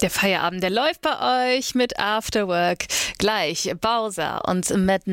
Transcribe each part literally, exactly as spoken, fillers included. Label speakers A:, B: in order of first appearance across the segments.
A: Der Feierabend, der läuft bei euch mit Afterwork. Gleich Bowser und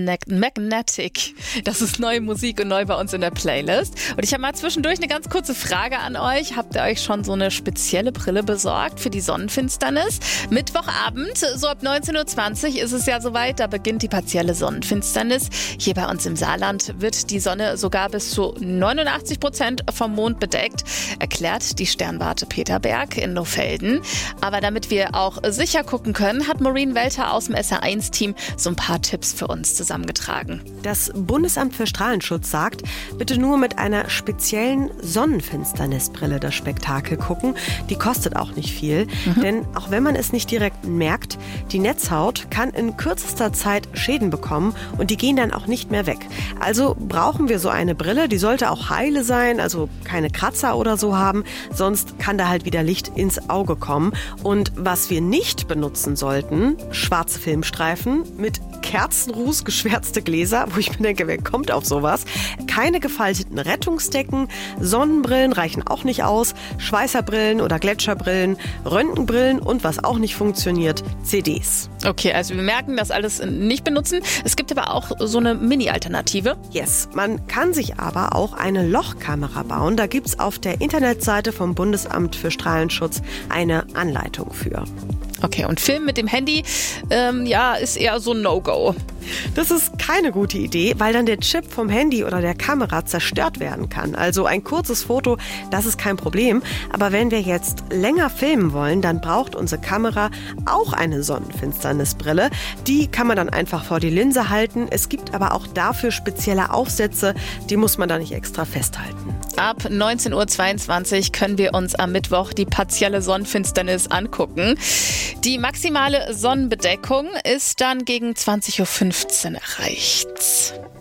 A: Magnetic. Das ist neue Musik und neu bei uns in der Playlist. Und ich habe mal zwischendurch eine ganz kurze Frage an euch. Habt ihr euch schon so eine spezielle Brille besorgt für die Sonnenfinsternis? Mittwochabend, so ab neunzehn Uhr zwanzig ist es ja soweit. Da beginnt die partielle Sonnenfinsternis. Hier bei uns im Saarland wird die Sonne sogar bis zu neunundachtzig Prozent vom Mond bedeckt, erklärt die Sternwarte Peter Berg in Nohfelden. Aber damit wir auch sicher gucken können, hat Maureen Welter aus dem S R eins Team so ein paar Tipps für uns zusammengetragen.
B: Das Bundesamt für Strahlenschutz sagt, bitte nur mit einer speziellen Sonnenfinsternisbrille das Spektakel gucken. Die kostet auch nicht viel, mhm. denn auch wenn man es nicht direkt merkt, die Netzhaut kann in kürzester Zeit Schäden bekommen und die gehen dann auch nicht mehr weg. Also brauchen wir so eine Brille, die sollte auch heile sein, also keine Kratzer oder so haben, sonst kann da halt wieder Licht ins Auge kommen. Und was wir nicht benutzen sollten, schwarze Filmstreifen mit Kerzenruß geschwärzte Gläser, wo ich mir denke, wer kommt auf sowas? Keine gefalteten Rettungsdecken, Sonnenbrillen reichen auch nicht aus, Schweißerbrillen oder Gletscherbrillen, Röntgenbrillen und was auch nicht funktioniert, C Ds.
A: Okay, also wir merken, das alles nicht benutzen. Es gibt aber auch so eine Mini-Alternative.
B: Yes, man kann sich aber auch eine Lochkamera bauen. Da gibt's auf der Internetseite vom Bundesamt für Strahlenschutz eine Anleitung für.
A: Okay, und Filmen mit dem Handy, ähm, ja, ist eher so ein No-Go.
B: Das ist keine gute Idee, weil dann der Chip vom Handy oder der Kamera zerstört werden kann. Also ein kurzes Foto, das ist kein Problem. Aber wenn wir jetzt länger filmen wollen, dann braucht unsere Kamera auch eine Sonnenfinsternisbrille. Die kann man dann einfach vor die Linse halten. Es gibt aber auch dafür spezielle Aufsätze, die muss man da nicht extra festhalten.
A: Ab neunzehn Uhr zweiundzwanzig können wir uns am Mittwoch die partielle Sonnenfinsternis angucken. Die maximale Sonnenbedeckung ist dann gegen zwanzig Uhr fünfzehn erreicht.